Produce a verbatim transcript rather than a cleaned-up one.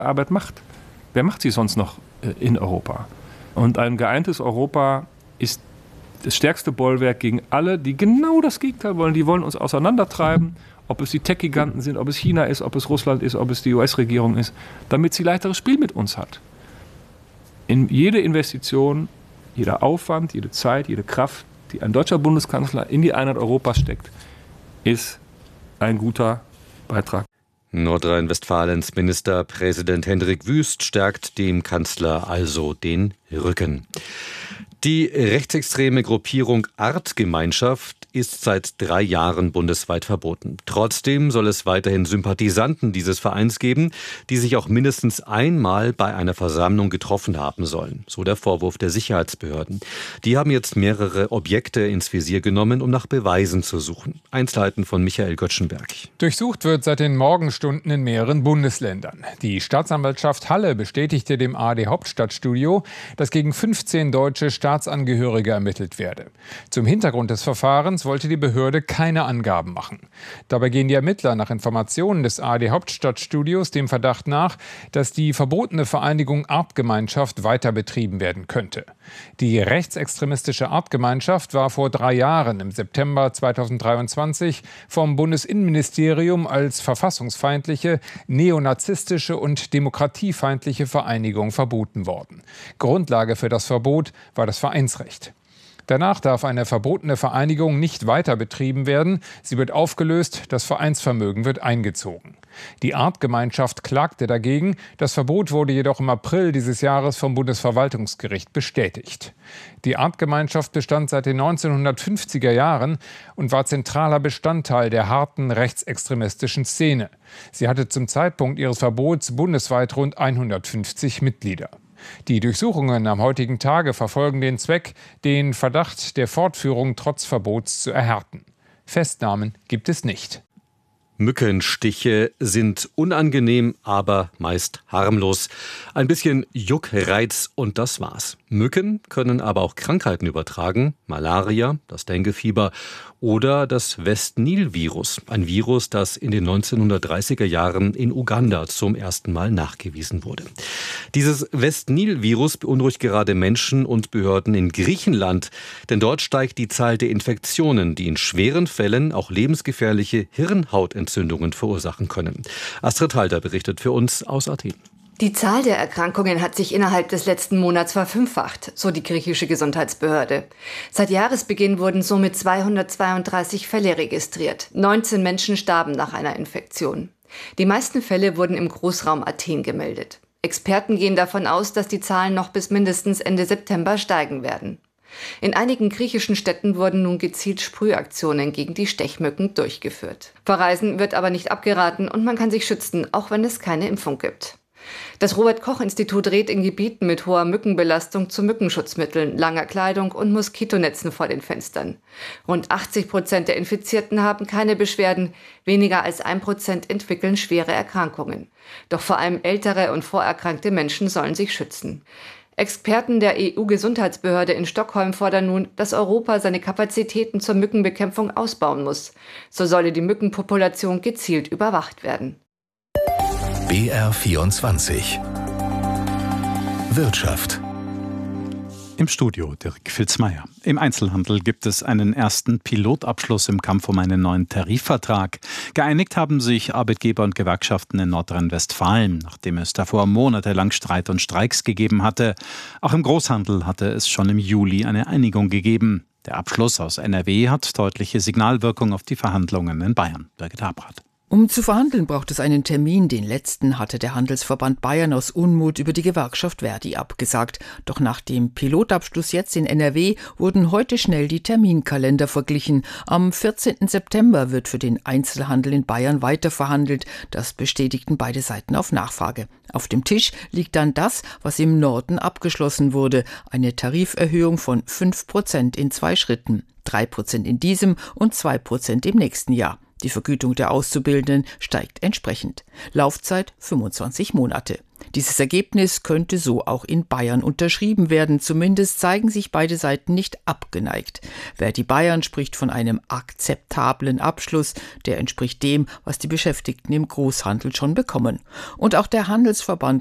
Arbeit macht. Wer macht sie sonst noch in Europa? Und ein geeintes Europa ist das stärkste Bollwerk gegen alle, die genau das Gegenteil wollen. Die wollen uns auseinandertreiben, ob es die Tech-Giganten sind, ob es China ist, ob es Russland ist, ob es die U S-Regierung ist, damit sie leichteres Spiel mit uns hat. In jede Investition, jeder Aufwand, jede Zeit, jede Kraft, die ein deutscher Bundeskanzler in die Einheit Europas steckt, ist ein guter Beitrag. Nordrhein-Westfalens Ministerpräsident Hendrik Wüst stärkt dem Kanzler also den Rücken. Die rechtsextreme Gruppierung Artgemeinschaft ist seit drei Jahren bundesweit verboten. Trotzdem soll es weiterhin Sympathisanten dieses Vereins geben, die sich auch mindestens einmal bei einer Versammlung getroffen haben sollen. So der Vorwurf der Sicherheitsbehörden. Die haben jetzt mehrere Objekte ins Visier genommen, um nach Beweisen zu suchen. Einzelheiten von Michael Göttschenberg. Durchsucht wird seit den Morgenstunden in mehreren Bundesländern. Die Staatsanwaltschaft Halle bestätigte dem A R D Hauptstadtstudio, dass gegen fünfzehn deutsche Staatsangehörige ermittelt werde. Zum Hintergrund des Verfahrens wollte die Behörde keine Angaben machen. Dabei gehen die Ermittler nach Informationen des A R D Hauptstadtstudios dem Verdacht nach, dass die verbotene Vereinigung Artgemeinschaft weiter betrieben werden könnte. Die rechtsextremistische Artgemeinschaft war vor drei Jahren im September zweitausenddreiundzwanzig vom Bundesinnenministerium als verfassungsfeindliche, neonazistische und demokratiefeindliche Vereinigung verboten worden. Grundlage für das Verbot war das Vereinsrecht. Danach darf eine verbotene Vereinigung nicht weiter betrieben werden. Sie wird aufgelöst, das Vereinsvermögen wird eingezogen. Die Artgemeinschaft klagte dagegen. Das Verbot wurde jedoch im April dieses Jahres vom Bundesverwaltungsgericht bestätigt. Die Artgemeinschaft bestand seit den neunzehnhundertfünfziger Jahren und war zentraler Bestandteil der harten rechtsextremistischen Szene. Sie hatte zum Zeitpunkt ihres Verbots bundesweit rund hundertfünfzig Mitglieder. Die Durchsuchungen am heutigen Tage verfolgen den Zweck, den Verdacht der Fortführung trotz Verbots zu erhärten. Festnahmen gibt es nicht. Mückenstiche sind unangenehm, aber meist harmlos. Ein bisschen Juckreiz und das war's. Mücken können aber auch Krankheiten übertragen. Malaria, das Denguefieber oder das West-Nil-Virus. Ein Virus, das in den neunzehnhundertdreißiger Jahren in Uganda zum ersten Mal nachgewiesen wurde. Dieses West-Nil-Virus beunruhigt gerade Menschen und Behörden in Griechenland. Denn dort steigt die Zahl der Infektionen, die in schweren Fällen auch lebensgefährliche Hirnhautentzündungen verursachen können. Astrid Halder berichtet für uns aus Athen. Die Zahl der Erkrankungen hat sich innerhalb des letzten Monats verfünffacht, so die griechische Gesundheitsbehörde. Seit Jahresbeginn wurden somit zweihundertzweiunddreißig Fälle registriert. neunzehn Menschen starben nach einer Infektion. Die meisten Fälle wurden im Großraum Athen gemeldet. Experten gehen davon aus, dass die Zahlen noch bis mindestens Ende September steigen werden. In einigen griechischen Städten wurden nun gezielt Sprühaktionen gegen die Stechmücken durchgeführt. Verreisen wird aber nicht abgeraten und man kann sich schützen, auch wenn es keine Impfung gibt. Das Robert-Koch-Institut rät in Gebieten mit hoher Mückenbelastung zu Mückenschutzmitteln, langer Kleidung und Moskitonetzen vor den Fenstern. Rund achtzig Prozent der Infizierten haben keine Beschwerden, weniger als ein Prozent entwickeln schwere Erkrankungen. Doch vor allem ältere und vorerkrankte Menschen sollen sich schützen. Experten der E U-Gesundheitsbehörde in Stockholm fordern nun, dass Europa seine Kapazitäten zur Mückenbekämpfung ausbauen muss. So solle die Mückenpopulation gezielt überwacht werden. B R vierundzwanzig Wirtschaft. Im Studio Dirk Filzmeier. Im Einzelhandel gibt es einen ersten Pilotabschluss im Kampf um einen neuen Tarifvertrag. Geeinigt haben sich Arbeitgeber und Gewerkschaften in Nordrhein-Westfalen, nachdem es davor monatelang Streit und Streiks gegeben hatte. Auch im Großhandel hatte es schon im Juli eine Einigung gegeben. Der Abschluss aus N R W hat deutliche Signalwirkung auf die Verhandlungen in Bayern. Birgit Habrath. Um zu verhandeln, braucht es einen Termin. Den letzten hatte der Handelsverband Bayern aus Unmut über die Gewerkschaft Verdi abgesagt. Doch nach dem Pilotabschluss jetzt in N R W wurden heute schnell die Terminkalender verglichen. Am vierzehnten September wird für den Einzelhandel in Bayern weiter verhandelt. Das bestätigten beide Seiten auf Nachfrage. Auf dem Tisch liegt dann das, was im Norden abgeschlossen wurde. Eine Tariferhöhung von fünf Prozent in zwei Schritten. drei Prozent in diesem und zwei Prozent im nächsten Jahr. Die Vergütung der Auszubildenden steigt entsprechend. Laufzeit fünfundzwanzig Monate. Dieses Ergebnis könnte so auch in Bayern unterschrieben werden. Zumindest zeigen sich beide Seiten nicht abgeneigt. Verdi Bayern spricht von einem akzeptablen Abschluss. Der entspricht dem, was die Beschäftigten im Großhandel schon bekommen. Und auch der Handelsverband